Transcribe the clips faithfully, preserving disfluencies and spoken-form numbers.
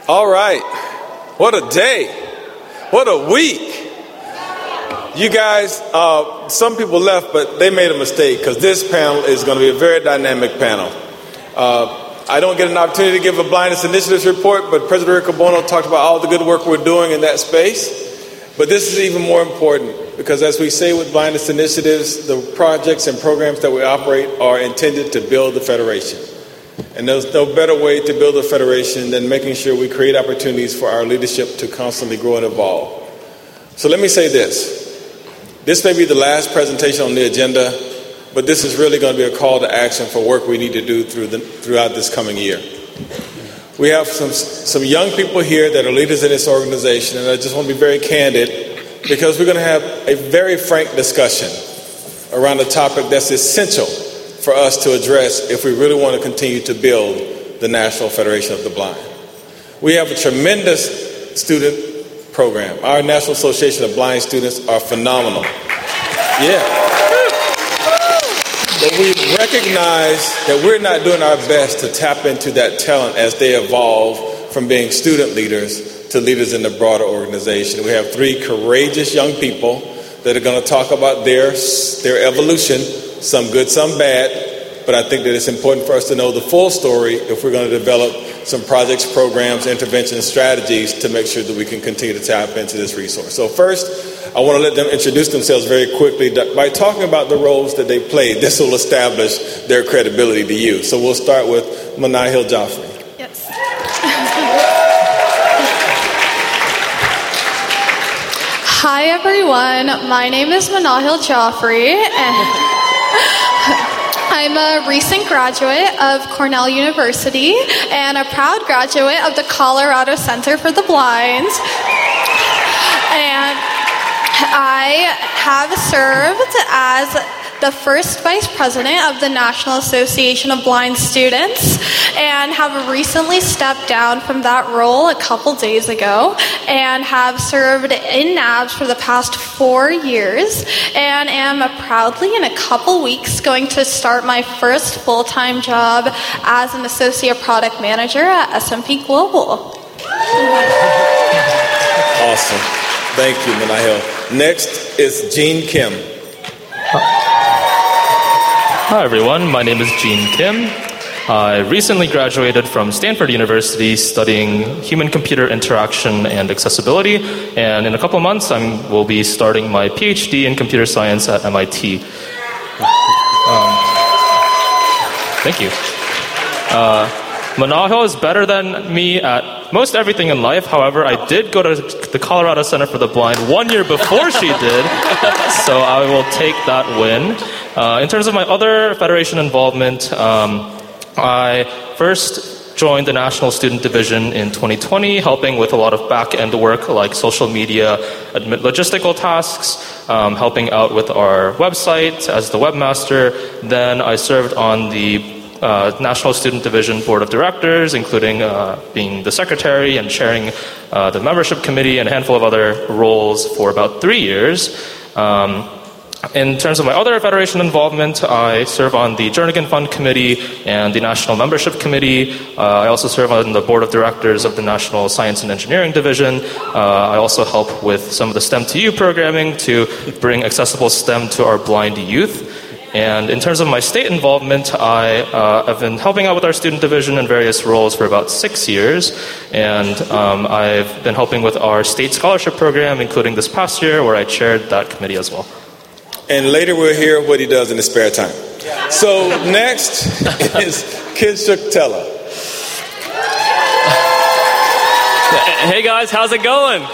All right. What a day. What a week. You guys, uh, some people left, but they made a mistake because this panel is going to be a very dynamic panel. Uh, I don't get an opportunity to give a Blindness Initiatives report, but President Rick Bono talked about all the good work we're doing in that space. But this is even more important because, as we say with Blindness Initiatives, the projects and programs that we operate are intended to build the Federation. And there's no better way to build a Federation than making sure we create opportunities for our leadership to constantly grow and evolve. So let me say this. This may be the last presentation on the agenda, but this is really going to be a call to action for work we need to do through the, throughout this coming year. We have some, some young people here that are leaders in this organization, and I just want to be very candid because we're going to have a very frank discussion around a topic that's essential for us to address if we really want to continue to build the National Federation of the Blind. We have a tremendous student program. Our National Association of Blind Students are phenomenal. Yeah. But we recognize that we're not doing our best to tap into that talent as they evolve from being student leaders to leaders in the broader organization. We have three courageous young people that are going to talk about their, their evolution, some good, some bad. But I think that it's important for us to know the full story if we're going to develop some projects, programs, intervention strategies to make sure that we can continue to tap into this resource. So first, I want to let them introduce themselves very quickly by talking about the roles that they played. This will establish their credibility to you. So we'll start with Manahil Jaffrey. Yes. Hi, everyone. My name is Manahil Jaffrey, and I'm a recent graduate of Cornell University and a proud graduate of the Colorado Center for the Blind. And I have served as the first vice president of the National Association of Blind Students and have recently stepped down from that role a couple days ago and have served in N A B S for the past four years and am proudly in a couple weeks going to start my first full-time job as an associate product manager at S and P Global. Awesome. Thank you, Manahil. Next is Gene Kim. Hi, everyone. My name is Gene Kim. I recently graduated from Stanford University studying human-computer interaction and accessibility, and in a couple months I will be starting my PhD in computer science at M I T. Um, thank you. Uh, Manahil is better than me at most everything in life. However, I did go to the Colorado Center for the Blind one year before she did, so I will take that win. Uh, in terms of my other Federation involvement, um, I first joined the National Student Division in twenty twenty, helping with a lot of back-end work like social media, logistical tasks, um, helping out with our website as the webmaster. Then I served on the Uh, National Student Division Board of Directors, including uh, being the secretary and chairing uh, the membership committee and a handful of other roles for about three years. Um, in terms of my other Federation involvement, I serve on the Jernigan Fund Committee and the National Membership Committee. Uh, I also serve on the Board of Directors of the National Science and Engineering Division. Uh, I also help with some of the STEM to You programming to bring accessible STEM to our blind youth. And in terms of my state involvement, I uh, have been helping out with our student division in various roles for about six years. And um, I've been helping with our state scholarship program, including this past year, where I chaired that committee as well. And later we'll hear what he does in his spare time. So next is Kinshuk Tella. Hey guys, how's it going?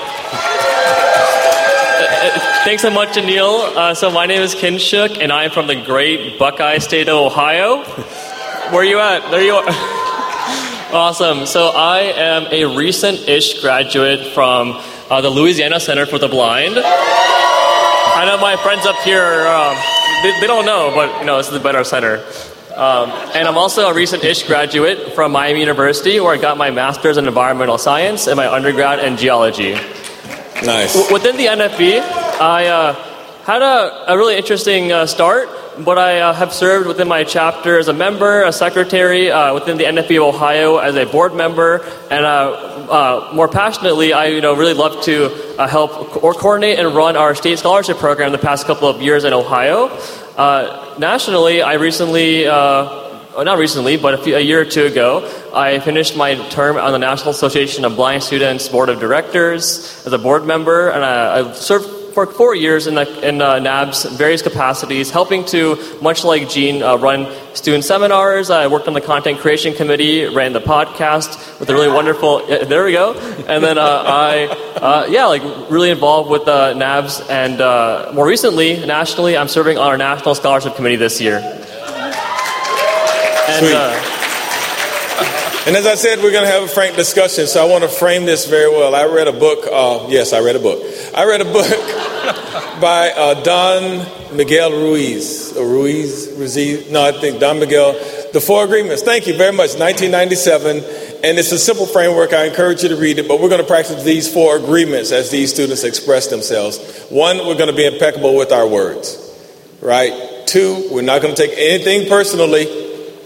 Thanks so much, Anil. Uh, so my name is Kinshuk, and I'm from the great Buckeye State of Ohio. Where are you at? There you are. Awesome. So I am a recent-ish graduate from uh, the Louisiana Center for the Blind. I know my friends up here, um, they, they don't know, but you know, this is the better center. Um, and I'm also a recent-ish graduate from Miami University, where I got my master's in environmental science and my undergrad in geology. Nice. W- within the N F B, I uh, had a, a really interesting uh, start. but I uh, have served within my chapter as a member, a secretary, uh, within the N F B of Ohio as a board member, and uh, uh, more passionately, I you know really love to uh, help co- or coordinate and run our state scholarship program the past couple of years in Ohio. Uh, nationally, I recently. Uh, Well, not recently, but a, few, a year or two ago, I finished my term on the National Association of Blind Students Board of Directors as a board member, and I, I served for four years in, the, in uh, N A B S in various capacities, helping to, much like Gene, uh, run student seminars. I worked on the Content Creation Committee, ran the podcast with a really wonderful, yeah, there we go, and then uh, I, uh, yeah, like really involved with uh, N A B S, and uh, more recently, nationally, I'm serving on our National Scholarship Committee this year. And, Sweet. Uh, and as I said, we're going to have a frank discussion, so I want to frame this very well. I read a book. Uh, yes, I read a book. I read a book by uh, Don Miguel Ruiz. Or Ruiz? Ruiz? No, I think Don Miguel. The Four Agreements. Thank you very much. nineteen ninety-seven. And it's a simple framework. I encourage you to read it. But we're going to practice these four agreements as these students express themselves. One, we're going to be impeccable with our words. Right? Two, we're not going to take anything personally.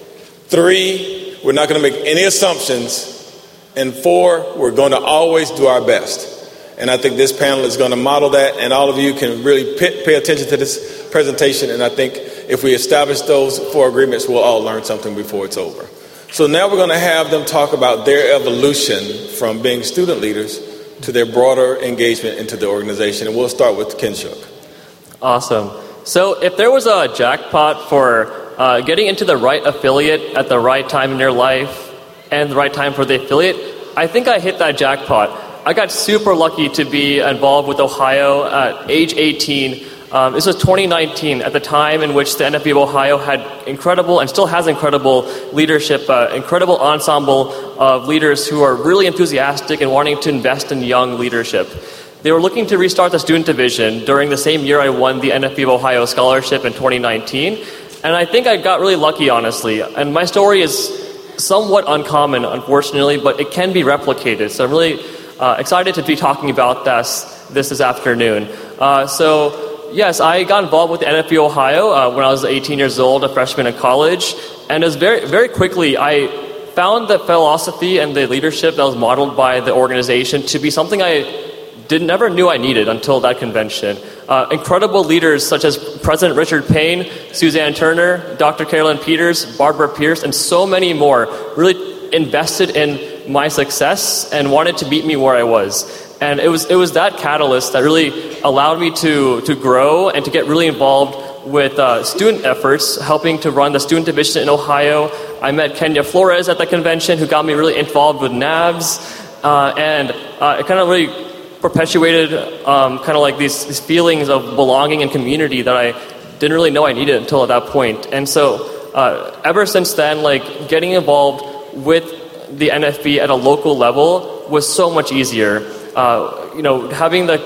Three, we're not going to make any assumptions. And four, we're going to always do our best. And I think this panel is going to model that, and all of you can really pay, pay attention to this presentation. And I think if we establish those four agreements, we'll all learn something before it's over. So now we're going to have them talk about their evolution from being student leaders to their broader engagement into the organization. And we'll start with Kinshuk. Awesome. So if there was a jackpot for Uh, getting into the right affiliate at the right time in your life and the right time for the affiliate, I think I hit that jackpot. I got super lucky to be involved with Ohio at age eighteen. Um, this was twenty nineteen, at the time in which the N F B of Ohio had incredible and still has incredible leadership, uh, incredible ensemble of leaders who are really enthusiastic and wanting to invest in young leadership. They were looking to restart the student division during the same year I won the N F B of Ohio scholarship in twenty nineteen. And I think I got really lucky, honestly. And my story is somewhat uncommon, unfortunately, but it can be replicated. So I'm really uh, excited to be talking about this this, this afternoon. Uh, so, yes, I got involved with the N F B Ohio uh, when I was eighteen years old, a freshman in college. And it was very, very quickly, I found the philosophy and the leadership that was modeled by the organization to be something I did never knew I needed until that convention. Uh, incredible leaders such as President Richard Payne, Suzanne Turner, Doctor Carolyn Peters, Barbara Pierce, and so many more really invested in my success and wanted to meet me where I was. And it was it was that catalyst that really allowed me to to grow and to get really involved with uh, student efforts, helping to run the student division in Ohio. I met Kenya Flores at the convention, who got me really involved with N A B S, uh, and uh, it kind of really perpetuated um, kind of like these, these feelings of belonging and community that I didn't really know I needed until at that point. And so uh, ever since then, like getting involved with the N F B at a local level was so much easier. Uh, you know, having the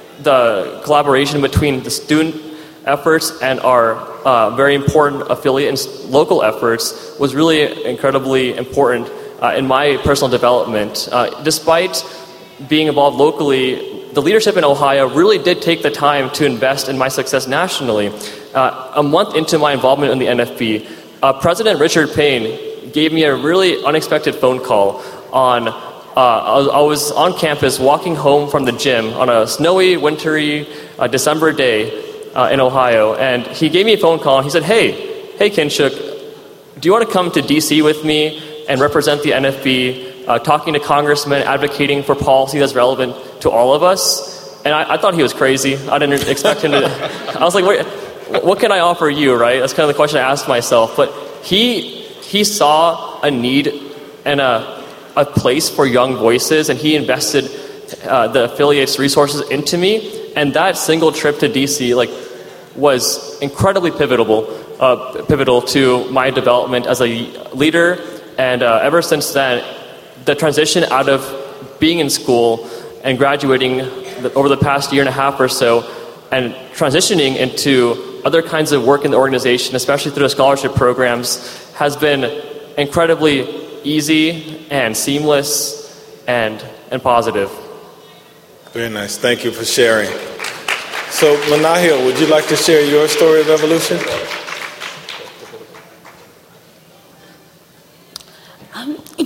the collaboration between the student efforts and our uh, very important affiliate and local efforts was really incredibly important uh, in my personal development. Uh, despite being involved locally, the leadership in Ohio really did take the time to invest in my success nationally. Uh, a month into my involvement in the N F B, uh, President Richard Payne gave me a really unexpected phone call on, uh, I, was, I was on campus walking home from the gym on a snowy, wintry uh, December day uh, in Ohio, and he gave me a phone call and he said, hey, hey Kinshuk, do you want to come to D C with me and represent the N F B? Uh, talking to congressmen, advocating for policy that's relevant to all of us. And I, I thought he was crazy. I didn't expect him to... I was like, what, what can I offer you, right? That's kind of the question I asked myself. But he he saw a need and a, a place for young voices, and he invested uh, the affiliates' resources into me. And that single trip to D C like was incredibly pivotal, uh, pivotal to my development as a leader. And uh, ever since then, the transition out of being in school and graduating over the past year and a half or so and transitioning into other kinds of work in the organization, especially through the scholarship programs, has been incredibly easy and seamless and and positive. Very nice. Thank you for sharing. So, Manahil, would you like to share your story of evolution?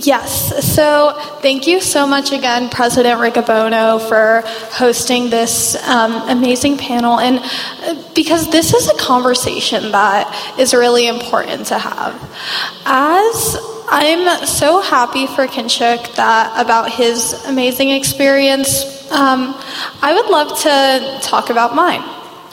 Yes, so thank you so much again, President Riccobono, for hosting this um, amazing panel, and because this is a conversation that is really important to have. As I'm so happy for Kinshuk that about his amazing experience, um, I would love to talk about mine.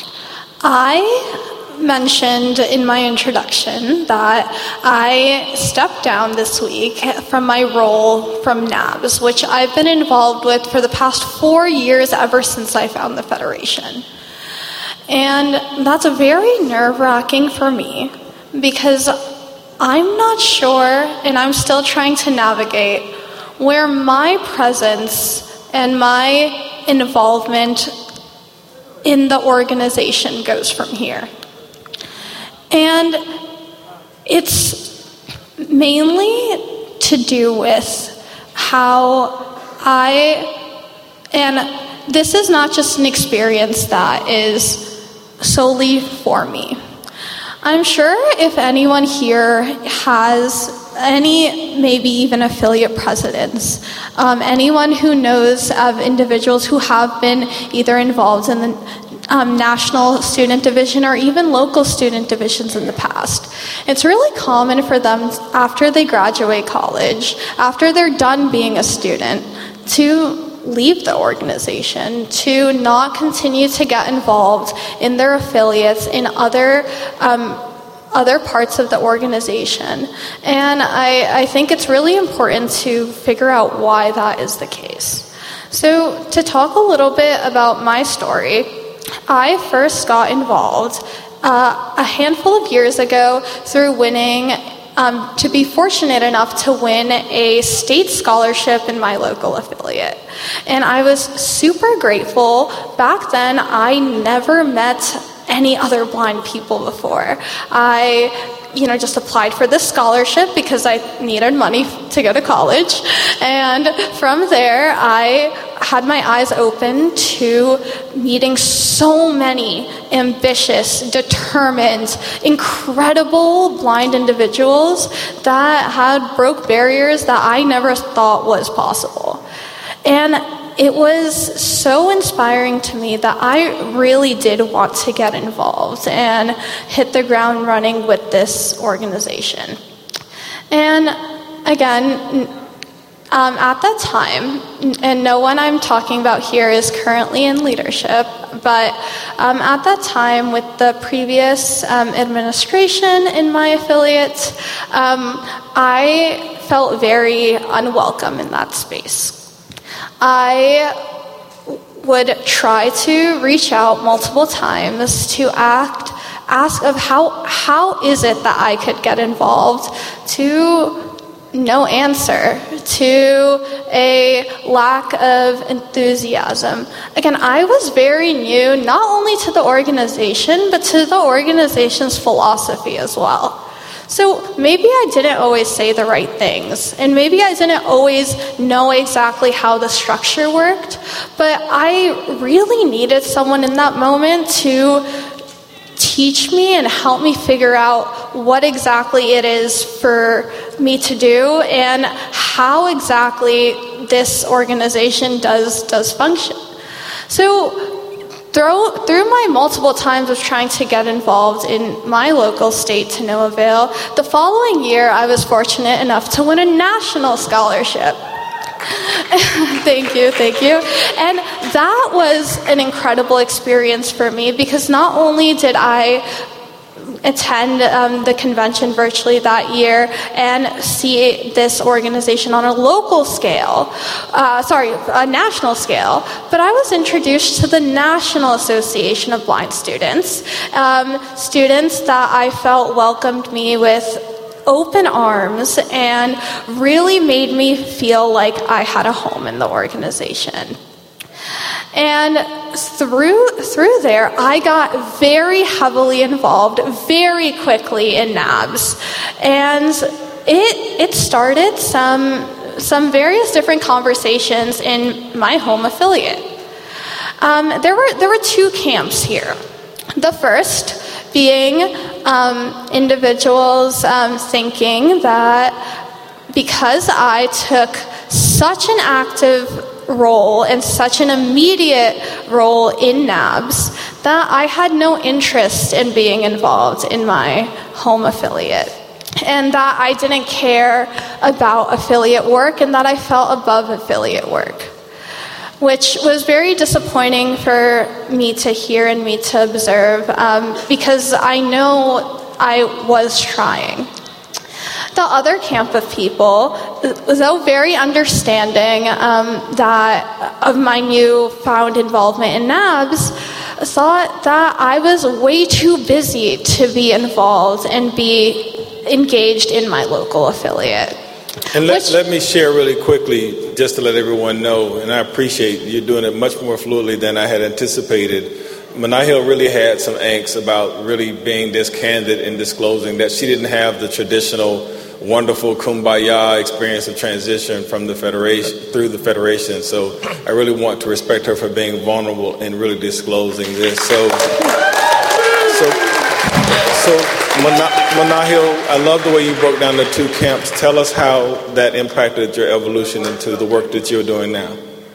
I mentioned in my introduction that I stepped down this week from my role from N A B S, which I've been involved with for the past four years ever since I found the Federation. And that's very nerve-wracking for me because I'm not sure, and I'm still trying to navigate, where my presence and my involvement in the organization goes from here. And it's mainly to do with how I, and this is not just an experience that is solely for me. I'm sure if anyone here has any, maybe even affiliate presidents, um, anyone who knows of individuals who have been either involved in the Um, national student division or even local student divisions in the past. It's really common for them after they graduate college, after they're done being a student, to leave the organization, to not continue to get involved in their affiliates, in other um, other parts of the organization. And I, I think it's really important to figure out why that is the case. So to talk a little bit about my story, I first got involved uh, a handful of years ago through winning, um, to be fortunate enough to win a state scholarship in my local affiliate. And I was super grateful. Back then, I never met any other blind people before. I you know, just applied for this scholarship because I needed money to go to college. And from there, I had my eyes open to meeting so many ambitious, determined, incredible blind individuals that had broke barriers that I never thought was possible. And it was so inspiring to me that I really did want to get involved and hit the ground running with this organization. And again, um, at that time, and no one I'm talking about here is currently in leadership, but um, at that time with the previous um, administration in my affiliate, um, I felt very unwelcome in that space. I would try to reach out multiple times to act, ask of how how is it that I could get involved, to no answer, to a lack of enthusiasm. Again, I was very new, not only to the organization, but to the organization's philosophy as well. So maybe I didn't always say the right things, and maybe I didn't always know exactly how the structure worked, but I really needed someone in that moment to teach me and help me figure out what exactly it is for me to do and how exactly this organization does does function. So Through, through my multiple times of trying to get involved in my local state to no avail, the following year I was fortunate enough to win a national scholarship. Thank you, thank you. And that was an incredible experience for me because not only did I attend um, the convention virtually that year and see this organization on a local scale, uh, sorry, a national scale, but I was introduced to the National Association of Blind Students, um, students that I felt welcomed me with open arms and really made me feel like I had a home in the organization. And through through there, I got very heavily involved very quickly in N A B S, and it it started some some various different conversations in my home affiliate. Um, there were there were two camps here. The first being um, individuals um, thinking that because I took such an active role and such an immediate role in N A B S that I had no interest in being involved in my home affiliate, and that I didn't care about affiliate work, and that I felt above affiliate work, which was very disappointing for me to hear and me to observe, um, because I know I was trying. The other camp of people, though very understanding um, that of my newfound involvement in N A B S, thought that I was way too busy to be involved and be engaged in my local affiliate. And let, Which, let me share really quickly, just to let everyone know, and I appreciate you doing it much more fluidly than I had anticipated. Menahil really had some angst about really being this candid in disclosing that she didn't have the traditional wonderful kumbaya experience of transition from the federation through the federation. So I really want to respect her for being vulnerable and really disclosing this. So, so, so Menahil, I love the way you broke down the two camps. Tell us how that impacted your evolution into the work that you're doing now.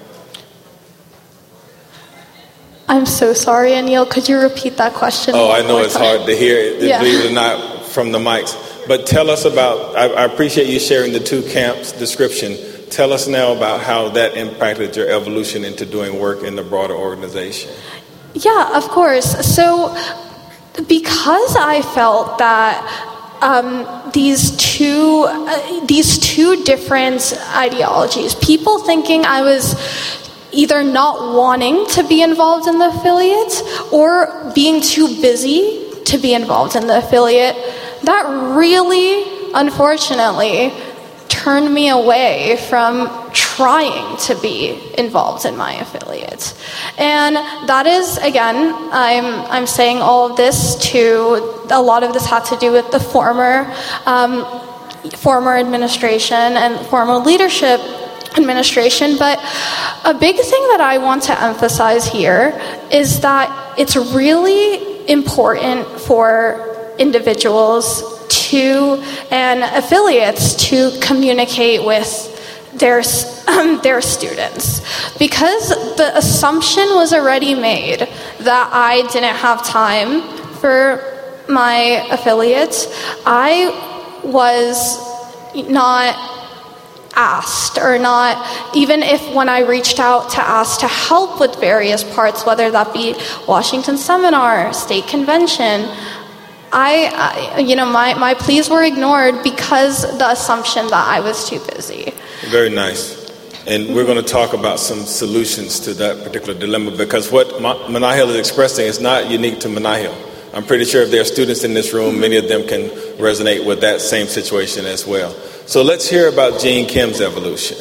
I'm so sorry, Anil. Could you repeat that question? Oh, I know it's time? hard to hear, Yeah. believe it or not, from the mics. But tell us about, I, I appreciate you sharing the two camps description. Tell us now about how that impacted your evolution into doing work in the broader organization. Yeah, of course. So because I felt that um, these two uh, these two different ideologies, people thinking I was either not wanting to be involved in the affiliate or being too busy to be involved in the affiliate, that really, unfortunately, turned me away from trying to be involved in my affiliate. And that is, again, I'm I'm saying all of this to, a lot of this had to do with the former um, former administration and former leadership administration, but a big thing that I want to emphasize here is that it's really important for individuals to and affiliates to communicate with their um, their students, because the assumption was already made that I didn't have time for my affiliates. I was not asked, or not, even if when I reached out to ask to help with various parts, whether that be Washington Seminar, State Convention, I, I you know, my, my pleas were ignored because the assumption that I was too busy. Very nice. And we're going to talk about some solutions to that particular dilemma, because what Menahil is expressing is not unique to Menahil. I'm pretty sure if there are students in this room, many of them can resonate with that same situation as well. So let's hear about Gene Kim's evolution.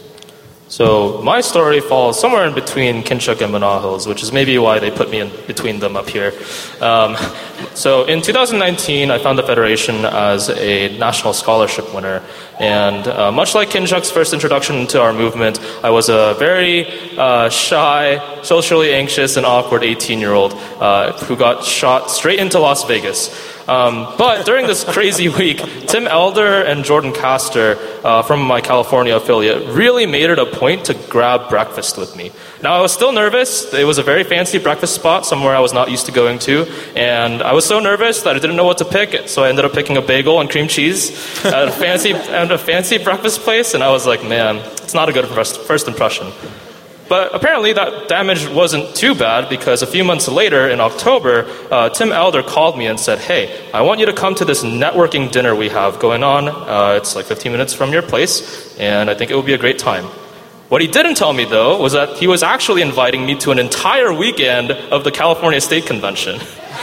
So my story falls somewhere in between Kinshuk and Menahil's, which is maybe why they put me in between them up here. Um, so in two thousand nineteen, I found the Federation as a national scholarship winner. And uh, much like Kinshuk's first introduction to our movement, I was a very uh, shy, socially anxious, and awkward eighteen-year-old uh, who got shot straight into Las Vegas. Um, but during this crazy week, Tim Elder and Jordan Castor uh, from my California affiliate really made it a point to grab breakfast with me. Now, I was still nervous. It was a very fancy breakfast spot, somewhere I was not used to going to. And I was so nervous that I didn't know what to pick. So I ended up picking a bagel and cream cheese at a fancy, at a fancy breakfast place. And I was like, man, it's not a good first, first impression. But apparently that damage wasn't too bad, because a few months later, in October, uh, Tim Elder called me and said, hey, I want you to come to this networking dinner we have going on. Uh, it's like fifteen minutes from your place, and I think it will be a great time. What he didn't tell me, though, was that he was actually inviting me to an entire weekend of the California State Convention.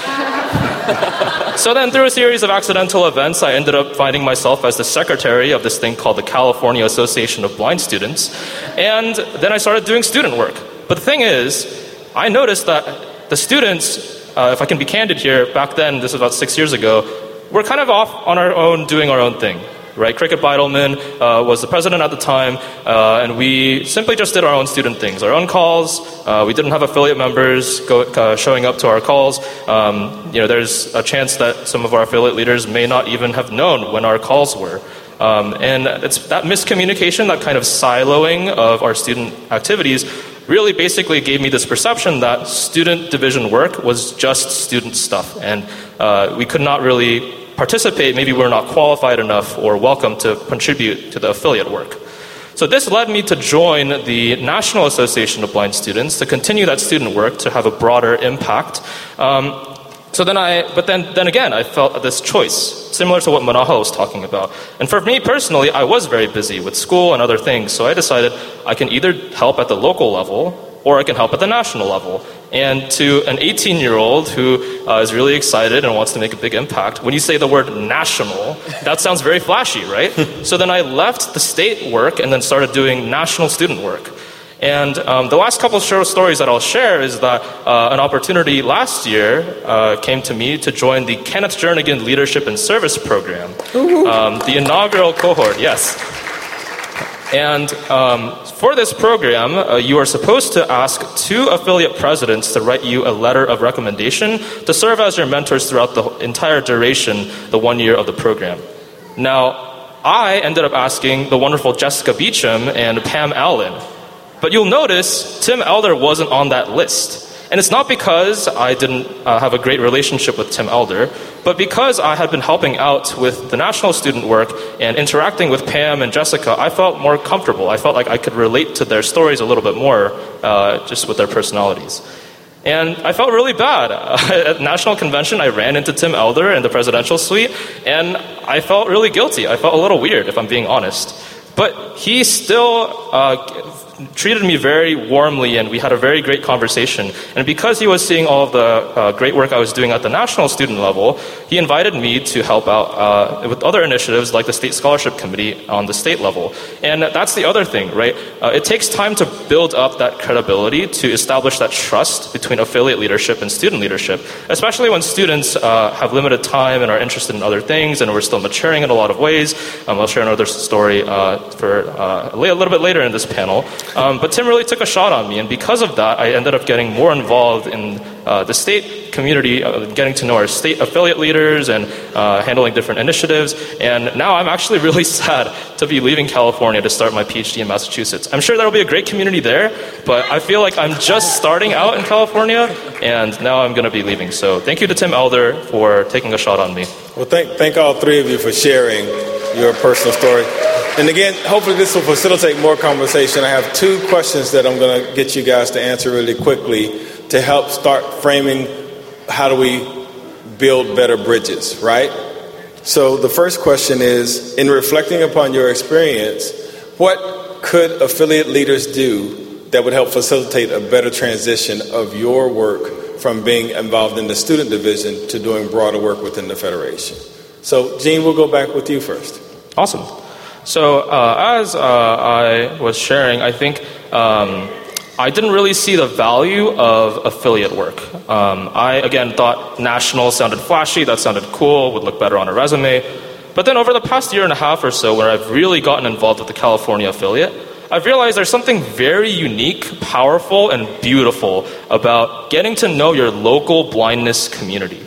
So then, through a series of accidental events, I ended up finding myself as the secretary of this thing called the California Association of Blind Students. And then I started doing student work. But the thing is, I noticed that the students, uh, if I can be candid here, back then, this was about six years ago, were kind of off on our own, doing our own thing. Right? Cricket Beidelman uh, was the president at the time, uh, and we simply just did our own student things, our own calls. Uh, we didn't have affiliate members go, uh, showing up to our calls. Um, you know, there's a chance that some of our affiliate leaders may not even have known when our calls were. Um, and it's that miscommunication, that kind of siloing of our student activities really basically gave me this perception that student division work was just student stuff, and uh, we could not really participate. Maybe we're not qualified enough or welcome to contribute to the affiliate work. So this led me to join the National Association of Blind Students to continue that student work to have a broader impact. Um, so then I, but then, then again, I felt this choice, similar to what Manaha was talking about. And for me personally, I was very busy with school and other things, so I decided I can either help at the local level or I can help at the national level. And to an eighteen-year-old who uh, is really excited and wants to make a big impact, when you say the word national, that sounds very flashy, right? So then I left the state work and then started doing national student work. And um, the last couple of short stories that I'll share is that uh, an opportunity last year uh, came to me to join the Kenneth Jernigan Leadership and Service Program, um, the inaugural cohort, yes. And um, for this program, uh, you are supposed to ask two affiliate presidents to write you a letter of recommendation to serve as your mentors throughout the entire duration, the one year of the program. Now, I ended up asking the wonderful Jessica Beecham and Pam Allen. But you'll notice Tim Elder wasn't on that list. And it's not because I didn't uh, have a great relationship with Tim Elder, but because I had been helping out with the national student work and interacting with Pam and Jessica, I felt more comfortable. I felt like I could relate to their stories a little bit more, uh, just with their personalities. And I felt really bad. Uh, at National Convention, I ran into Tim Elder in the presidential suite, and I felt really guilty. I felt a little weird, if I'm being honest. But he still uh, treated me very warmly, and we had a very great conversation. And because he was seeing all of the uh, great work I was doing at the national student level, he invited me to help out uh, with other initiatives like the State Scholarship Committee on the state level. And that's the other thing, right? Uh, it takes time to build up that credibility, to establish that trust between affiliate leadership and student leadership, especially when students uh, have limited time and are interested in other things, and we're still maturing in a lot of ways. Um, I'll share another story uh, for uh, a little bit later in this panel. Um, but Tim really took a shot on me, and because of that, I ended up getting more involved in uh, the state community, uh, getting to know our state affiliate leaders and uh, handling different initiatives. And now I'm actually really sad to be leaving California to start my PhD in Massachusetts. I'm sure there will be a great community there, but I feel like I'm just starting out in California, and now I'm going to be leaving. So thank you to Tim Elder for taking a shot on me. Well, thank, thank all three of you for sharing your personal story. And again, hopefully this will facilitate more conversation. I have two questions that I'm going to get you guys to answer really quickly to help start framing how do we build better bridges, right? So the first question is, in reflecting upon your experience, what could affiliate leaders do that would help facilitate a better transition of your work from being involved in the student division to doing broader work within the Federation? So, Gene, we'll go back with you first. Awesome. So uh, as uh, I was sharing, I think um, I didn't really see the value of affiliate work. Um, I, again, thought national sounded flashy, that sounded cool, would look better on a resume. But then over the past year and a half or so, where I've really gotten involved with the California affiliate, I've realized there's something very unique, powerful, and beautiful about getting to know your local blindness community.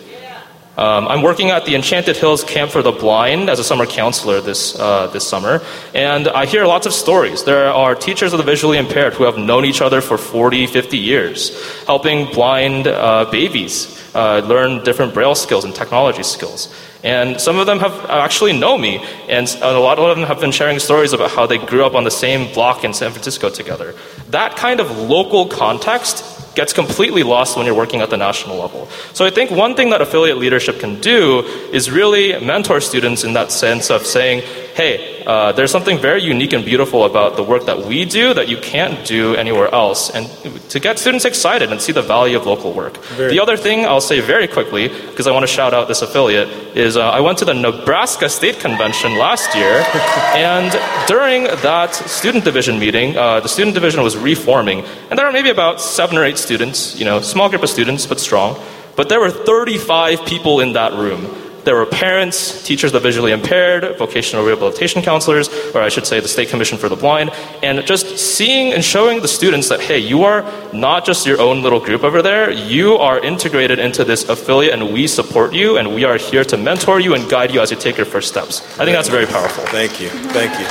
Um, I'm working at the Enchanted Hills Camp for the Blind as a summer counselor this uh, this summer, and I hear lots of stories. There are teachers of the visually impaired who have known each other for forty, fifty years, helping blind uh, babies uh, learn different Braille skills and technology skills. And some of them have actually know me, and a lot of them have been sharing stories about how they grew up on the same block in San Francisco together. That kind of local context gets completely lost when you're working at the national level. So I think one thing that affiliate leadership can do is really mentor students in that sense of saying, hey, uh, there's something very unique and beautiful about the work that we do that you can't do anywhere else, and to get students excited and see the value of local work. Very the other thing I'll say very quickly, because I want to shout out this affiliate, is uh, I went to the Nebraska State Convention last year, and during that student division meeting, uh, the student division was reforming, and there were maybe about seven or eight students, you know, small group of students, but strong. But there were thirty-five people in that room. There were parents, teachers of the visually impaired, vocational rehabilitation counselors, or I should say the State Commission for the Blind, and just seeing and showing the students that, hey, you are not just your own little group over there, you are integrated into this affiliate and we support you and we are here to mentor you and guide you as you take your first steps. I think that's very powerful. Thank you. Thank you.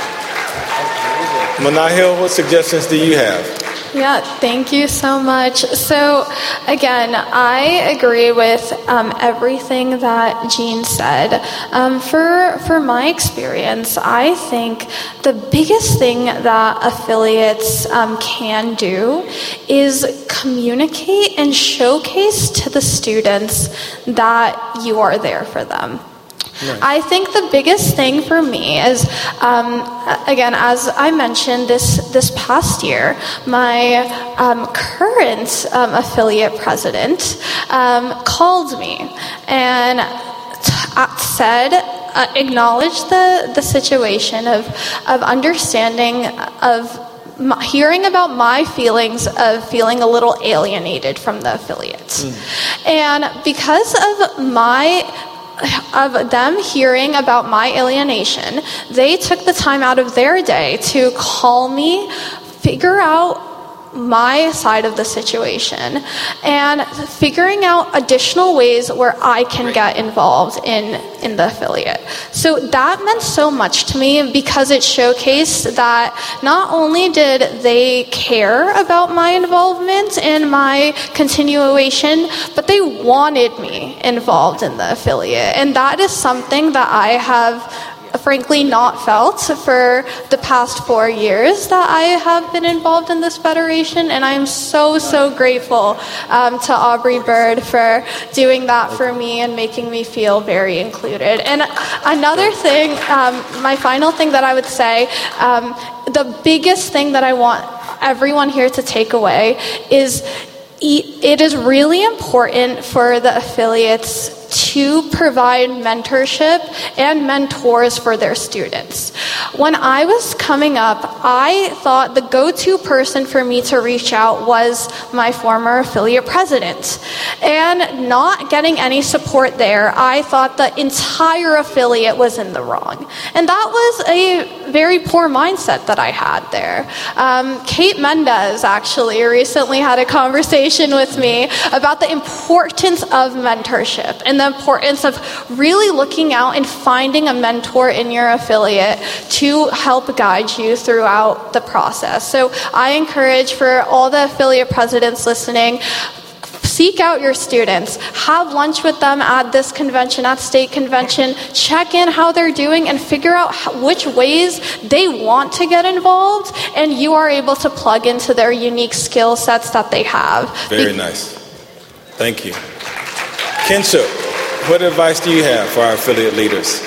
Manahil, what suggestions do you have? Yeah, thank you so much. So, again, I agree with um, everything that Jean said. Um, for for my experience, I think the biggest thing that affiliates um, can do is communicate and showcase to the students that you are there for them. Right. I think the biggest thing for me is, um, again, as I mentioned this this past year, my um, current um, affiliate president um, called me and t- said, uh, acknowledged the, the situation of, of understanding of My, hearing about my feelings of feeling a little alienated from the affiliates. Mm. And because of my of them hearing about my alienation, they took the time out of their day to call me, figure out my side of the situation, and figuring out additional ways where I can get involved in, in the affiliate. So that meant so much to me because it showcased that not only did they care about my involvement and my continuation, but they wanted me involved in the affiliate. And that is something that I have frankly not felt for the past four years that I have been involved in this federation, and I'm so so grateful um, to Aubrey Bird for doing that for me and making me feel very included. And another thing, um, my final thing that I would say, um, the biggest thing that I want everyone here to take away is it is really important for the affiliates to provide mentorship and mentors for their students. When I was coming up, I thought the go-to person for me to reach out was my former affiliate president. And not getting any support there, I thought the entire affiliate was in the wrong. And that was a very poor mindset that I had there. Um, Kate Mendez actually recently had a conversation with me about the importance of mentorship and the importance of really looking out and finding a mentor in your affiliate to help guide you throughout the process. So I encourage for all the affiliate presidents listening, seek out your students, have lunch with them at this convention, at state convention, check in how they're doing and figure out how, which ways they want to get involved, and you are able to plug into their unique skill sets that they have. Very Be- nice. Thank you. Kinshuk, what advice do you have for our affiliate leaders?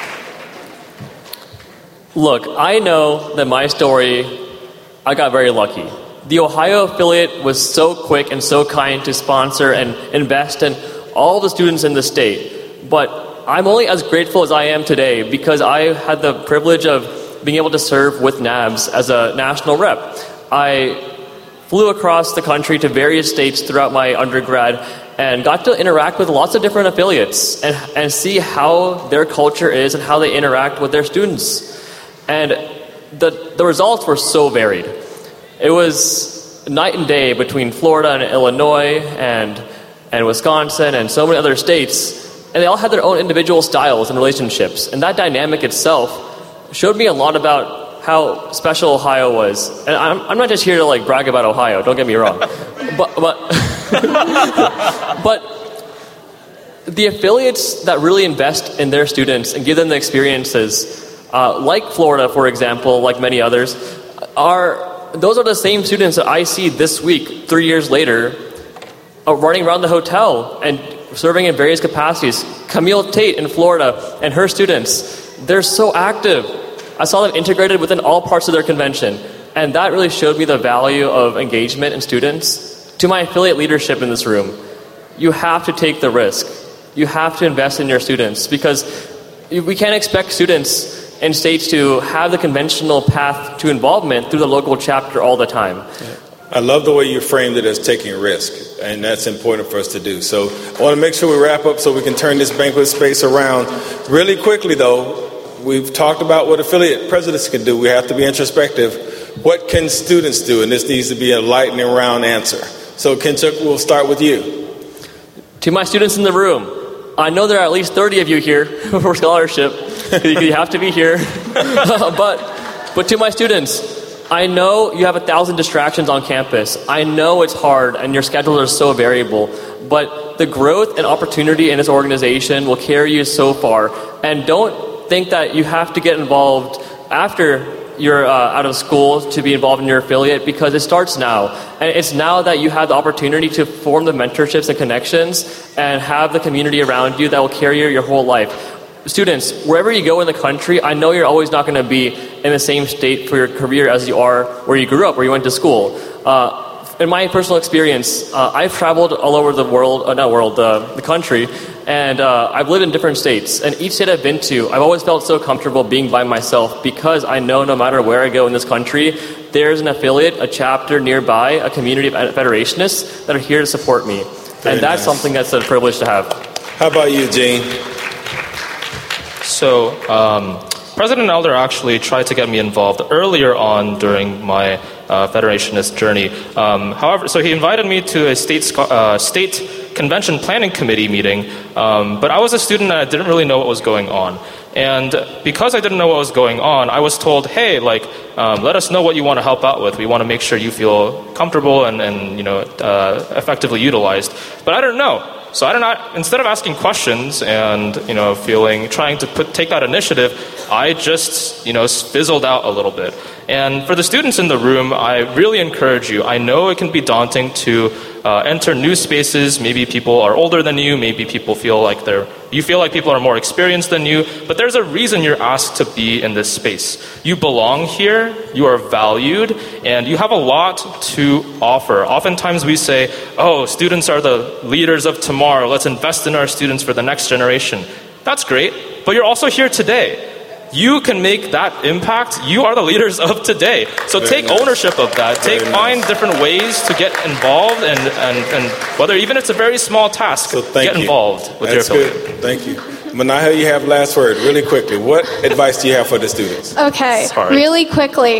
Look, I know that my story, I got very lucky. The Ohio affiliate was so quick and so kind to sponsor and invest in all the students in the state. But I'm only as grateful as I am today because I had the privilege of being able to serve with N A B S as a national rep. I flew across the country to various states throughout my undergrad and got to interact with lots of different affiliates and, and see how their culture is and how they interact with their students. And the, the results were so varied. It was night and day between Florida and Illinois and and Wisconsin and so many other states, and they all had their own individual styles and relationships. And that dynamic itself showed me a lot about how special Ohio was. And I'm, I'm not just here to like brag about Ohio. Don't get me wrong, but but but the affiliates that really invest in their students and give them the experiences, uh, like Florida, for example, like many others, are. Those are the same students that I see this week, three years later, uh, running around the hotel and serving in various capacities. Camille Tate in Florida and her students, they're so active. I saw them integrated within all parts of their convention. And that really showed me the value of engagement in students. To my affiliate leadership in this room, you have to take the risk. You have to invest in your students because we can't expect students and states to have the conventional path to involvement through the local chapter all the time. Yeah. I love the way you framed it as taking risk, and that's important for us to do. So I want to make sure we wrap up so we can turn this banquet space around. Really quickly, though, we've talked about what affiliate presidents can do. We have to be introspective. What can students do? And this needs to be a lightning round answer. So, Kinshuk, we'll start with you. To my students in the room, I know there are at least thirty of you here for scholarship. You have to be here. but, but to my students, I know you have a thousand distractions on campus. I know it's hard and your schedules are so variable, but the growth and opportunity in this organization will carry you so far. And don't think that you have to get involved after you're uh, out of school to be involved in your affiliate, because it starts now. And it's now that you have the opportunity to form the mentorships and connections and have the community around you that will carry you your whole life. Students, wherever you go in the country, I know you're always not going to be in the same state for your career as you are where you grew up, where you went to school. Uh, in my personal experience, uh, I've traveled all over the world, uh, not world, uh, the country, and uh, I've lived in different states. And each state I've been to, I've always felt so comfortable being by myself, because I know no matter where I go in this country, there's an affiliate, a chapter nearby, a community of federationists that are here to support me. Very and that's nice. Something that's a privilege to have. How about you, Gene? So, um, President Elder actually tried to get me involved earlier on during my uh, federationist journey. Um, however, so he invited me to a state sco- uh, state convention planning committee meeting, um, but I was a student and I didn't really know what was going on. And because I didn't know what was going on, I was told, hey, like, um, let us know what you want to help out with. We want to make sure you feel comfortable and, and you know, uh, effectively utilized. But I didn't know. So I don't know, instead of asking questions and, you know, feeling, trying to put, take that initiative, I just, you know, fizzled out a little bit. And for the students in the room, I really encourage you. I know it can be daunting to uh, enter new spaces. Maybe people are older than you. Maybe people feel like they're, you feel like people are more experienced than you. But there's a reason you're asked to be in this space. You belong here. You are valued. And you have a lot to offer. Oftentimes we say, oh, students are the leaders of tomorrow. Let's invest in our students for the next generation. That's great. But you're also here today. You can make that impact. You are the leaders of today. So Very take nice. ownership of that. Very take nice. Find different ways to get involved, and, and, and whether even it's a very small task, so get you. involved with That's your affiliate. Good. Thank you. Manaha, you have last word really quickly. What advice do you have for the students? Okay, Sorry. really quickly.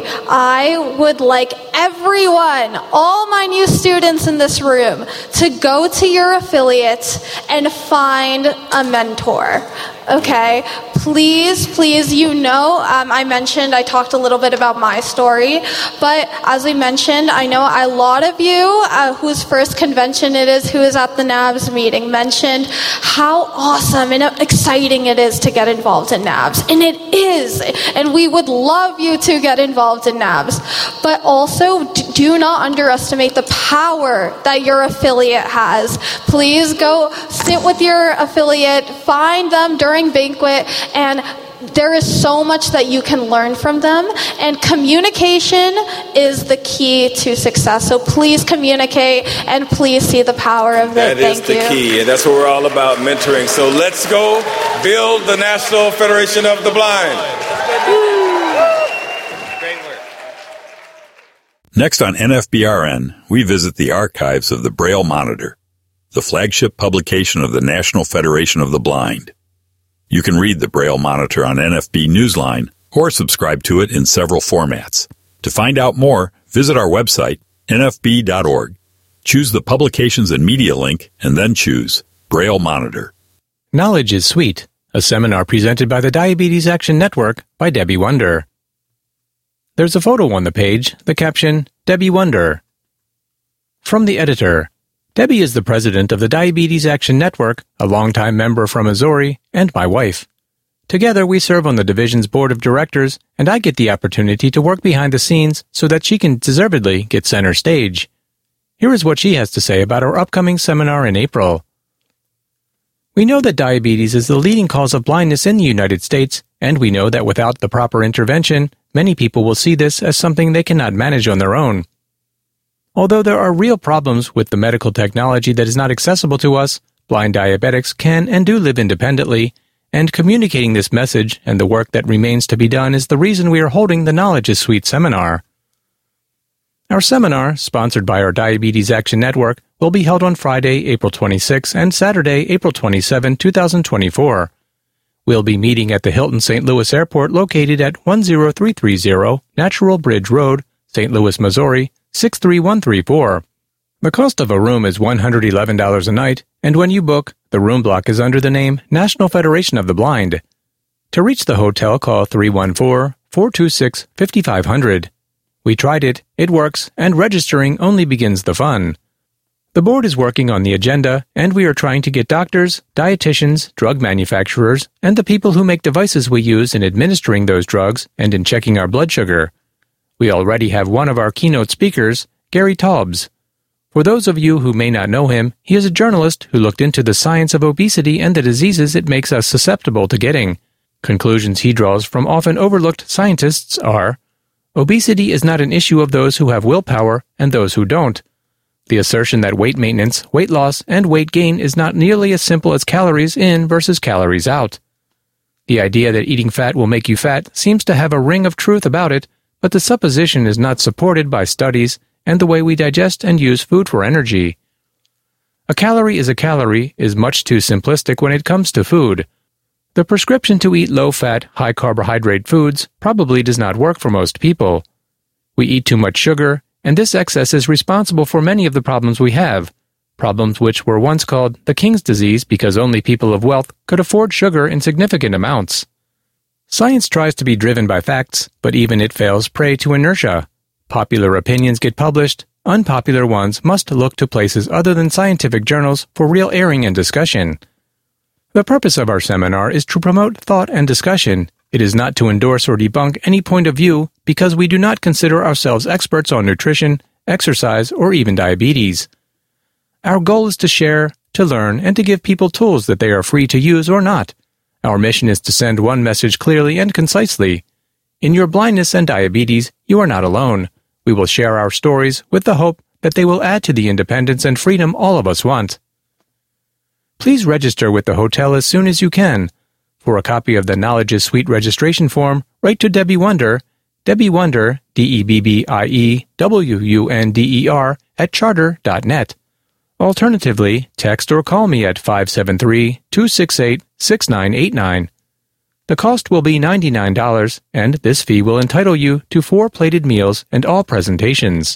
I would like everyone, all my new students in this room, to go to your affiliate and find a mentor. Okay, please, please, you know, um, I mentioned, I talked a little bit about my story, but as I mentioned, I know a lot of you uh, whose first convention it is, who is at the N A B S meeting, mentioned how awesome and exciting it is to get involved in N A B S, and it is, and we would love you to get involved in N A B S, but also do not underestimate the power that your affiliate has. Please go sit with your affiliate, find them during banquet, and there is so much that you can learn from them, and communication is the key to success. So please communicate, and please see the power of it. That Thank is the you. key, and that's what we're all about, mentoring. So let's go build the National Federation of the Blind. Great work. Next on N F B R N, we visit the archives of the Braille Monitor, the flagship publication of the National Federation of the Blind. You can read the Braille Monitor on N F B Newsline or subscribe to it in several formats. To find out more, visit our website, N F B dot org. Choose the Publications and Media link and then choose Braille Monitor. Knowledge is Sweet, a seminar presented by the Diabetes Action Network by Debbie Wonder. There's a photo on the page, the caption, Debbie Wonder. From the editor, Debbie is the president of the Diabetes Action Network, a longtime member from Missouri, and my wife. Together, we serve on the division's board of directors, and I get the opportunity to work behind the scenes so that she can deservedly get center stage. Here is what she has to say about our upcoming seminar in April. We know that diabetes is the leading cause of blindness in the United States, and we know that without the proper intervention, many people will see this as something they cannot manage on their own. Although there are real problems with the medical technology that is not accessible to us, blind diabetics can and do live independently, and communicating this message and the work that remains to be done is the reason we are holding the Knowledge is Sweet seminar. Our seminar, sponsored by our Diabetes Action Network, will be held on Friday, April twenty-sixth and Saturday, April twenty-seventh, twenty twenty-four. We'll be meeting at the Hilton Saint Louis Airport located at one zero three three zero Natural Bridge Road, Saint Louis, Missouri, six three one three four. The cost of a room is one hundred eleven dollars a night, and when you book, the room block is under the name National Federation of the Blind. To reach the hotel, call three one four, four two six, five five zero zero. We tried it, it works, and registering only begins the fun. The board is working on the agenda, and we are trying to get doctors, dietitians, drug manufacturers, and the people who make devices we use in administering those drugs and in checking our blood sugar. We already have one of our keynote speakers, Gary Taubes. For those of you who may not know him, he is a journalist who looked into the science of obesity and the diseases it makes us susceptible to getting. Conclusions he draws from often overlooked scientists are: obesity is not an issue of those who have willpower and those who don't. The assertion that weight maintenance, weight loss, and weight gain is not nearly as simple as calories in versus calories out. The idea that eating fat will make you fat seems to have a ring of truth about it, but the supposition is not supported by studies and the way we digest and use food for energy. A calorie is a calorie is much too simplistic when it comes to food. The prescription to eat low-fat, high-carbohydrate foods probably does not work for most people. We eat too much sugar, and this excess is responsible for many of the problems we have, problems which were once called the king's disease because only people of wealth could afford sugar in significant amounts. Science tries to be driven by facts, but even it fails prey to inertia. Popular opinions get published, unpopular ones must look to places other than scientific journals for real airing and discussion. The purpose of our seminar is to promote thought and discussion. It is not to endorse or debunk any point of view because we do not consider ourselves experts on nutrition, exercise, or even diabetes. Our goal is to share, to learn, and to give people tools that they are free to use or not. Our mission is to send one message clearly and concisely. In your blindness and diabetes, you are not alone. We will share our stories with the hope that they will add to the independence and freedom all of us want. Please register with the hotel as soon as you can. For a copy of the Knowledge is Sweet registration form, write to Debbie Wunder, Debbie Wunder, D E B B I E W U N D E R, at charter dot net. Alternatively, text or call me at five seven three, two six eight, six nine eight nine. The cost will be ninety-nine dollars, and this fee will entitle you to four plated meals and all presentations.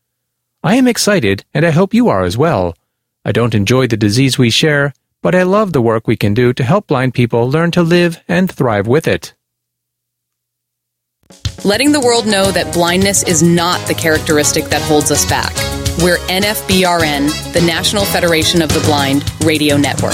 I am excited, and I hope you are as well. I don't enjoy the disease we share, but I love the work we can do to help blind people learn to live and thrive with it. Letting the world know that blindness is not the characteristic that holds us back. We're N F B R N, the National Federation of the Blind Radio Network.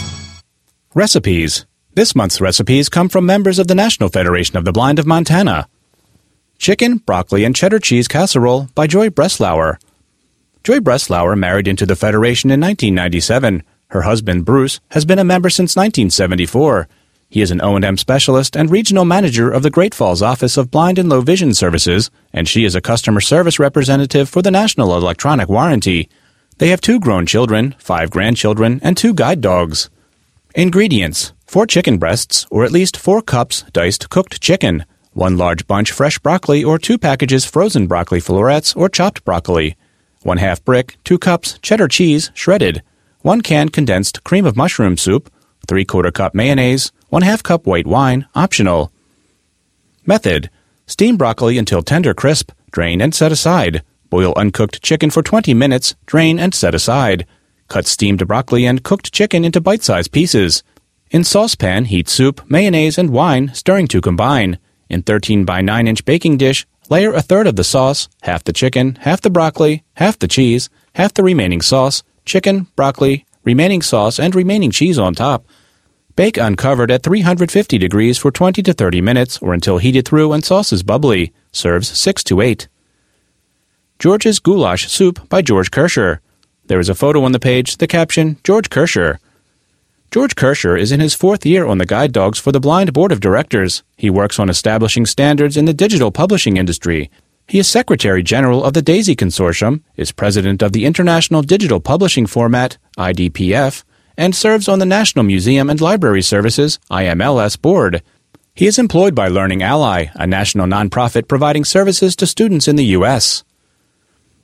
Recipes. This month's recipes come from members of the National Federation of the Blind of Montana. Chicken, broccoli, and cheddar cheese casserole by Joy Breslauer. Joy Breslauer married into the Federation in nineteen ninety-seven. Her husband, Bruce, has been a member since nineteen seventy-four. He is an O and M specialist and regional manager of the Great Falls Office of Blind and Low Vision Services, and she is a customer service representative for the National Electronic Warranty. They have two grown children, five grandchildren, and two guide dogs. Ingredients: four chicken breasts, or at least four cups diced cooked chicken, one large bunch fresh broccoli or two packages frozen broccoli florets or chopped broccoli, one half brick, two cups cheddar cheese, shredded, one can condensed cream of mushroom soup, three-quarter cup mayonnaise, one half cup white wine, optional. Method: steam broccoli until tender crisp, drain and set aside. Boil uncooked chicken for twenty minutes, drain and set aside. Cut steamed broccoli and cooked chicken into bite-sized pieces. In saucepan, heat soup, mayonnaise, and wine, stirring to combine. In thirteen by nine inch baking dish, layer a third of the sauce, half the chicken, half the broccoli, half the cheese, half the remaining sauce, chicken, broccoli, remaining sauce, and remaining cheese on top. Bake uncovered at three hundred fifty degrees for twenty to thirty minutes or until heated through and sauce is bubbly. Serves six to eight. George's Goulash Soup by George Kirscher. There is a photo on the page, the caption, George Kirscher. George Kirscher is in his fourth year on the Guide Dogs for the Blind Board of Directors. He works on establishing standards in the digital publishing industry. He is Secretary General of the DAISY Consortium, is President of the International Digital Publishing Format, I D P F, and serves on the National Museum and Library Services, I M L S, board. He is employed by Learning Ally, a national nonprofit providing services to students in the U S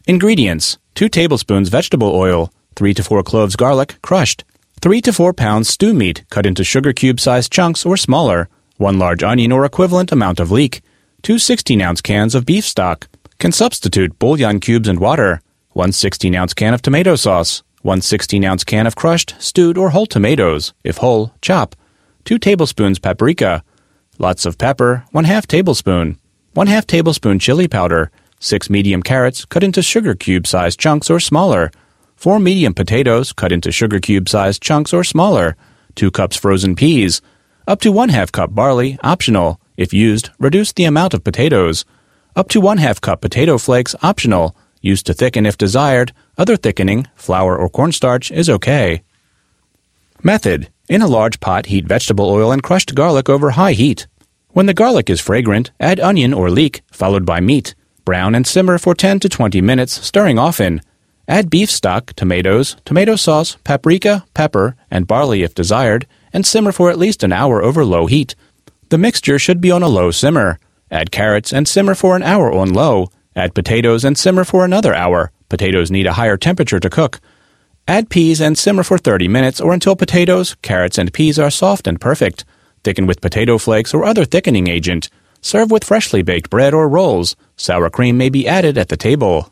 Ingredients: two tablespoons vegetable oil, three to four cloves garlic, crushed, three to four pounds stew meat cut into sugar cube-sized chunks or smaller, one large onion or equivalent amount of leek, two sixteen-ounce cans of beef stock. Can substitute bouillon cubes and water, one sixteen-ounce can of tomato sauce, one sixteen-ounce can of crushed, stewed, or whole tomatoes, if whole, chop, two tablespoons paprika, lots of pepper, one half tablespoon, one half tablespoon chili powder, six medium carrots cut into sugar cube-sized chunks or smaller, four medium potatoes cut into sugar cube-sized chunks or smaller, two cups frozen peas, up to one half cup barley, optional. If used, reduce the amount of potatoes. Up to one half cup potato flakes, optional. Used to thicken if desired. Other thickening, flour or cornstarch, is okay. Method: in a large pot, heat vegetable oil and crushed garlic over high heat. When the garlic is fragrant, add onion or leek, followed by meat. Brown and simmer for ten to twenty minutes, stirring often. Add beef stock, tomatoes, tomato sauce, paprika, pepper, and barley if desired, and simmer for at least an hour over low heat. The mixture should be on a low simmer. Add carrots and simmer for an hour on low. Add potatoes and simmer for another hour. Potatoes need a higher temperature to cook. Add peas and simmer for thirty minutes or until potatoes, carrots, and peas are soft and perfect. Thicken with potato flakes or other thickening agent. Serve with freshly baked bread or rolls. Sour cream may be added at the table.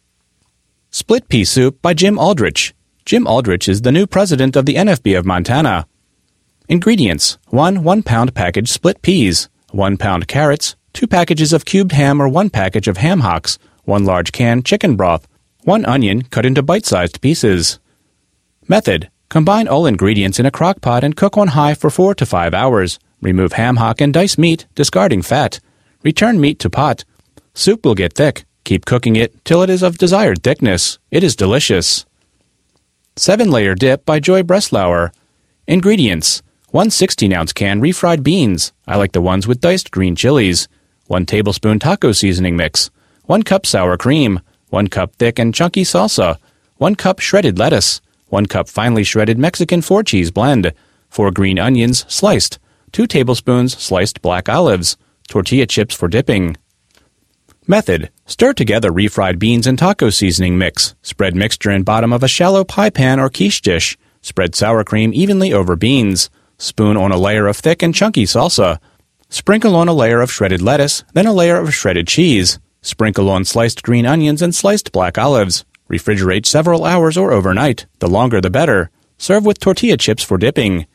Split Pea Soup by Jim Aldrich. Jim Aldrich is the new president of the N F B of Montana. Ingredients: one one-pound package split peas, one pound carrots, two packages of cubed ham or one package of ham hocks, one large can chicken broth, one onion cut into bite-sized pieces. Method: combine all ingredients in a crock pot and cook on high for four to five hours. Remove ham hock and dice meat, discarding fat. Return meat to pot. Soup will get thick. Keep cooking it till it is of desired thickness. It is delicious. Seven-layer dip by Joy Breslauer. Ingredients: one sixteen-ounce can refried beans. I like the ones with diced green chilies. One tablespoon taco seasoning mix. One cup sour cream. One cup thick and chunky salsa. One cup shredded lettuce. One cup finely shredded Mexican four-cheese blend. Four green onions, sliced. Two tablespoons sliced black olives. Tortilla chips for dipping. Method: stir together refried beans and taco seasoning mix. Spread mixture in bottom of a shallow pie pan or quiche dish. Spread sour cream evenly over beans. Spoon on a layer of thick and chunky salsa. Sprinkle on a layer of shredded lettuce, then a layer of shredded cheese. Sprinkle on sliced green onions and sliced black olives. Refrigerate several hours or overnight. The longer the better. Serve with tortilla chips for dipping.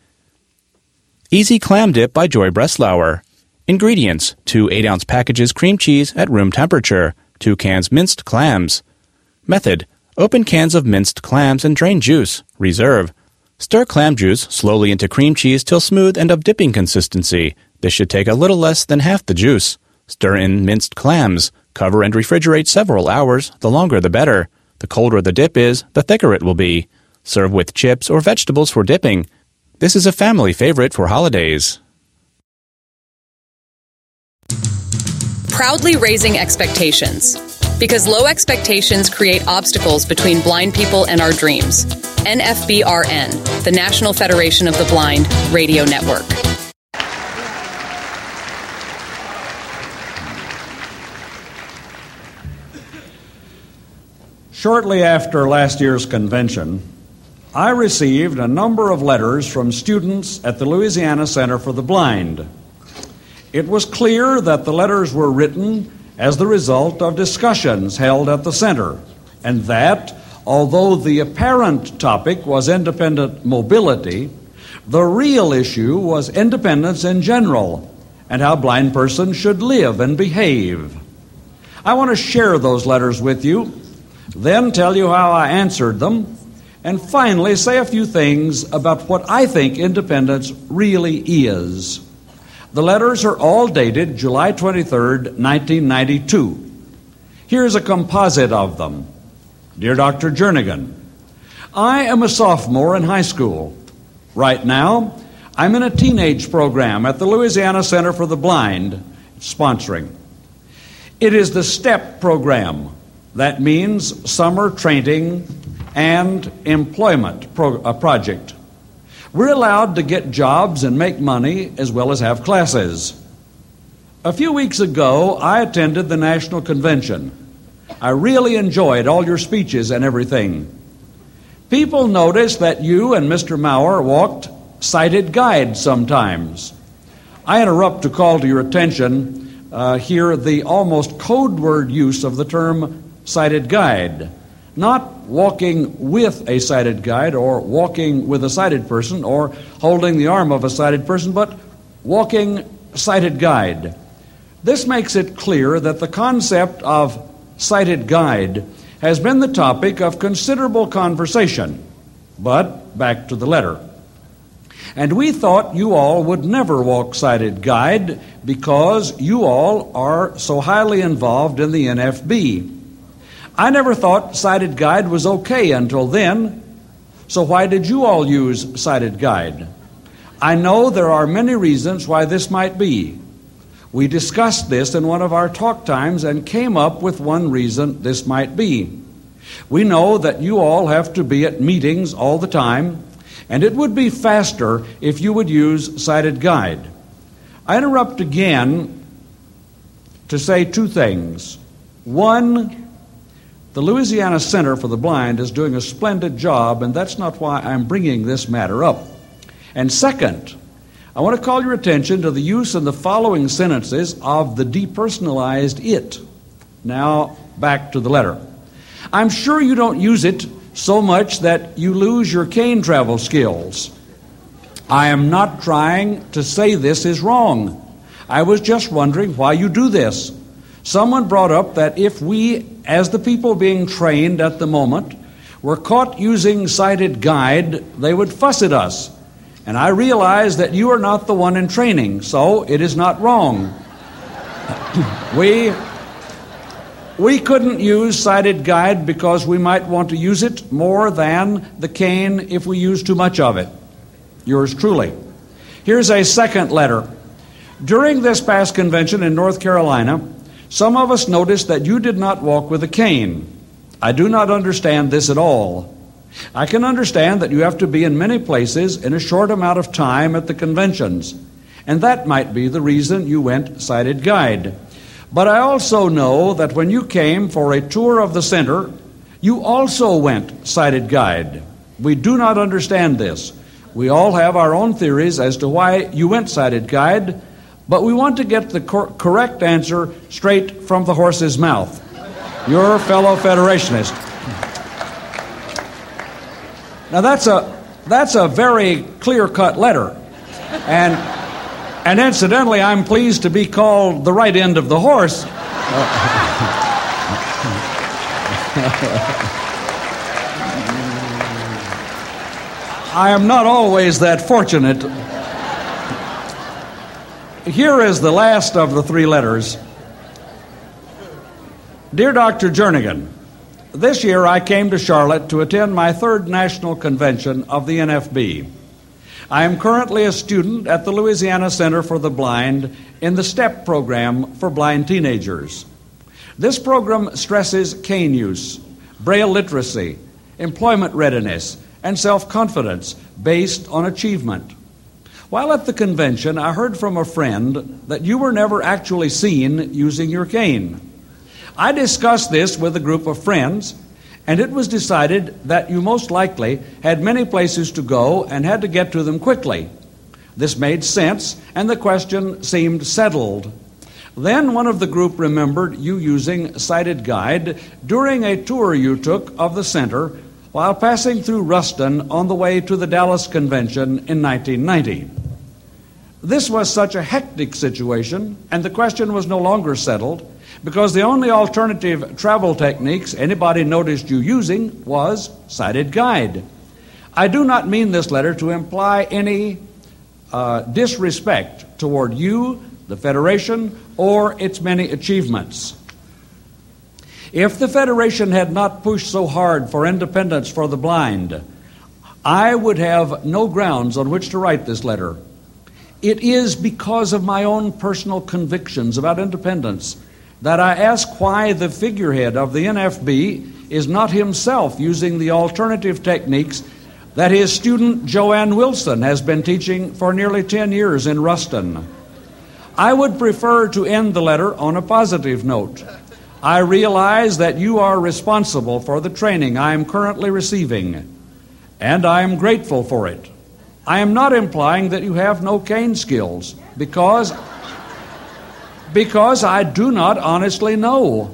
Easy Clam Dip by Joy Breslauer. Ingredients: two eight-ounce packages cream cheese at room temperature, two cans minced clams. Method: open cans of minced clams and drain juice. Reserve. Stir clam juice slowly into cream cheese till smooth and of dipping consistency. This should take a little less than half the juice. Stir in minced clams. Cover and refrigerate several hours. The longer the better. The colder the dip is, the thicker it will be. Serve with chips or vegetables for dipping. This is a family favorite for holidays. Proudly raising expectations. Because low expectations create obstacles between blind people and our dreams. N F B R N, the National Federation of the Blind Radio Network. Shortly after last year's convention, I received a number of letters from students at the Louisiana Center for the Blind. It was clear that the letters were written as the result of discussions held at the center, and that, although the apparent topic was independent mobility, the real issue was independence in general and how blind persons should live and behave. I want to share those letters with you, then tell you how I answered them, and finally say a few things about what I think independence really is. The letters are all dated July twenty-third, nineteen ninety-two. Here's a composite of them. Dear Doctor Jernigan, I am a sophomore in high school. Right now, I'm in a teenage program at the Louisiana Center for the Blind, sponsoring. It is the STEP program. That means summer training and employment pro- a project. We're allowed to get jobs and make money as well as have classes. A few weeks ago, I attended the National Convention. I really enjoyed all your speeches and everything. People noticed that you and Mister Maurer walked sighted guide sometimes. I interrupt to call to your attention uh, here the almost code word use of the term sighted guide. Not walking with a sighted guide or walking with a sighted person or holding the arm of a sighted person, but walking sighted guide. This makes it clear that the concept of sighted guide has been the topic of considerable conversation. But back to the letter. And we thought you all would never walk sighted guide because you all are so highly involved in the N F B. I never thought sighted guide was okay until then. So why did you all use sighted guide? I know there are many reasons why this might be. We discussed this in one of our talk times and came up with one reason this might be. We know that you all have to be at meetings all the time, and it would be faster if you would use sighted guide. I interrupt again to say two things. One, the Louisiana Center for the Blind is doing a splendid job, and that's not why I'm bringing this matter up. And second, I want to call your attention to the use in the following sentences of the depersonalized it. Now, back to the letter. I'm sure you don't use it so much that you lose your cane travel skills. I am not trying to say this is wrong. I was just wondering why you do this. Someone brought up that if we, as the people being trained at the moment, were caught using sighted guide, they would fuss at us. And I realize that you are not the one in training, so it is not wrong. we, we couldn't use sighted guide because we might want to use it more than the cane if we use too much of it. Yours truly. Here's a second letter. During this past convention in North Carolina, some of us noticed that you did not walk with a cane. I do not understand this at all. I can understand that you have to be in many places in a short amount of time at the conventions, and that might be the reason you went sighted guide. But I also know that when you came for a tour of the center, you also went sighted guide. We do not understand this. We all have our own theories as to why you went sighted guide, but we want to get the cor- correct answer straight from the horse's mouth. Your fellow Federationist. Now that's a that's a very clear-cut letter, and and incidentally, I'm pleased to be called the right end of the horse. I am not always that fortunate. Here is the last of the three letters. Dear Doctor Jernigan, this year I came to Charlotte to attend my third national convention of the N F B. I am currently a student at the Louisiana Center for the Blind in the STEP program for blind teenagers. This program stresses cane use, Braille literacy, employment readiness, and self-confidence based on achievement. While at the convention, I heard from a friend that you were never actually seen using your cane. I discussed this with a group of friends, and it was decided that you most likely had many places to go and had to get to them quickly. This made sense, and the question seemed settled. Then one of the group remembered you using sighted guide during a tour you took of the center while passing through Ruston on the way to the Dallas Convention in nineteen ninety. This was such a hectic situation, and the question was no longer settled, because the only alternative travel techniques anybody noticed you using was sighted guide. I do not mean this letter to imply any uh, disrespect toward you, the Federation, or its many achievements. If the Federation had not pushed so hard for independence for the blind, I would have no grounds on which to write this letter. It is because of my own personal convictions about independence that I ask why the figurehead of the N F B is not himself using the alternative techniques that his student Joanne Wilson has been teaching for nearly ten years in Ruston. I would prefer to end the letter on a positive note. I realize that you are responsible for the training I am currently receiving, and I am grateful for it. I am not implying that you have no cane skills, because, because I do not honestly know.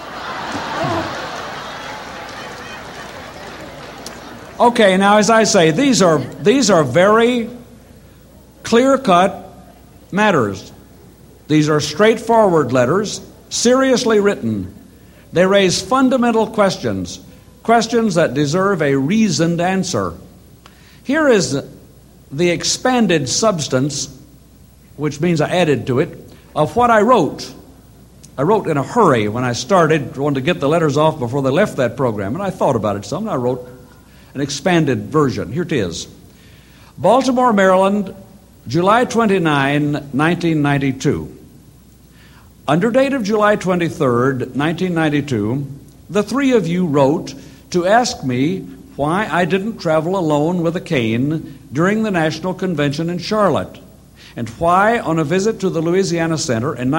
Okay, now as I say, these are these are very clear-cut matters. These are straightforward letters, seriously written. They raise fundamental questions, questions that deserve a reasoned answer. Here is the expanded substance, which means I added to it, of what I wrote. I wrote in a hurry when I started, wanted to get the letters off before they left that program, and I thought about it some, and I wrote an expanded version. Here it is. Baltimore, Maryland, July twenty-ninth, nineteen ninety-two. Under date of July twenty-third, nineteen ninety-two, the three of you wrote to ask me why I didn't travel alone with a cane during the National Convention in Charlotte, and why on a visit to the Louisiana Center in